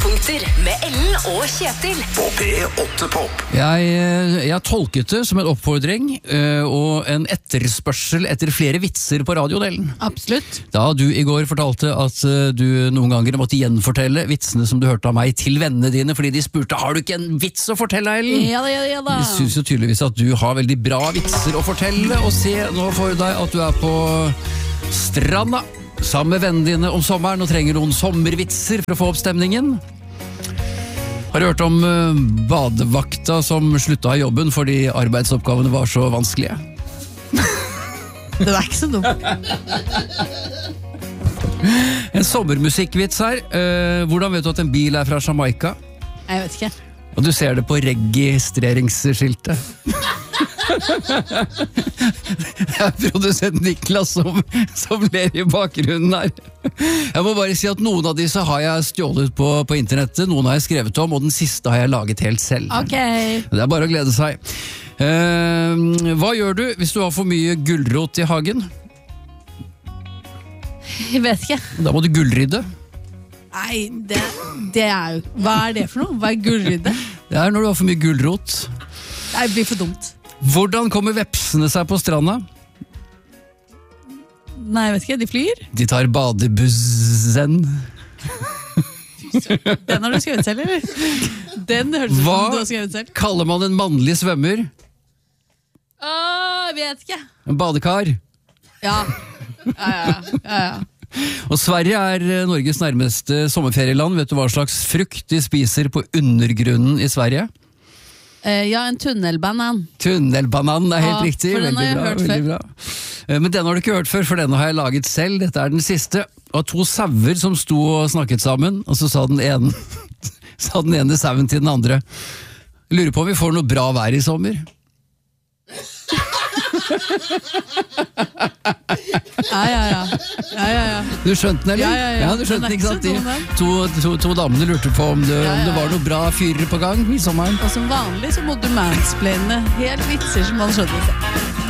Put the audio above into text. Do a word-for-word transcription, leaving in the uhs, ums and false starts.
Høydepunkter med Ellen og Kjetil På P åtte Pop. Jeg, jeg har tolket det som en oppfordring øh, og en etterspørsel etter flere vitser på radiodelen. Absolutt. Da du i går fortalte at øh, du noen ganger måtte gjenfortelle vitsene som du hørte av meg til vennene dine, fordi de spurte, har du ikke en vits å fortelle, Ellen? Ja da, ja da, ja da. Jeg synes jo tydeligvis at du har veldig bra vitser å fortelle, og se nå for deg at du er på stranda sammen med vennene dine om sommeren og trenger noen sommervitser for å få opp stemningen. Har du hørt om uh, badevakta som slutta i jobben fordi arbeidsoppgavene var så vanskelige? Det er ikke så dumt. En sommermusikkvits her. Uh, hvordan vet du at en bil er fra Jamaica? Jeg vet ikke. Og du ser det på registreringsskiltet. Det er produsent Niklas som, som ler i bakgrunnen her. Jeg må bare si at noen av disse har jeg stjålet på, på internettet, noen har jeg skrevet om, og den siste har jeg laget helt selv. Ok. Det er bare å glede seg. Uh, hva gjør du hvis du har for mye gulrot i hagen? Jeg vet ikke. Da må du gullrydde. Nei, det, det er jo... Hva er det for noe? Hva er gullrydde? Det er når du har for mye gulrot. Det blir for dumt. Hvordan kommer vepsene seg på stranda? Nei, jeg vet ikke. De flyr. De tar badebussen. Den har du skrevet selv, eller? Den hørtes ut som Hva du har skrevet selv. kaller man en mannlig svømmer? Åh, jeg vet ikke. En badekar. Ja. Ja, ja, ja, ja. Og Sverige er eh, Norges nærmeste sommerferieland. Vet du hva slags frukt de spiser på undergrunnen i Sverige? Eh, ja, en tunnelbanan. Tunnelbanan er helt Ja, riktig. for den har Veldig jeg bra, hørt veldig bra. Eh, Men den har du ikke hørt før, for den har jeg laget selv. Dette er den siste. Og to sauer som sto og snakket sammen, og så sa den ene, sa den ene sauen til den andre. Lurer på om vi får noe bra vær i sommer. Ja, ja, ja. Ja, ja, ja. Du skjønte den, eller? Ja, ja, ja. du skjønte Den er den, ikke sant? ikke så dum, De, to, to, to damene lurte på om det, Ja, ja, om det var ja. noe bra fyrer på gang i sommeren. Og som vanlig så må du mansplaine helt vitser som man skjønner.